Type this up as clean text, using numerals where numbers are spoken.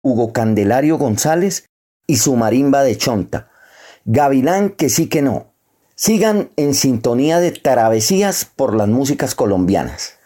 Hugo Candelario González y su marimba de chonta. Gavilán que sí que no. Sigan en sintonía de Travesías por las músicas colombianas.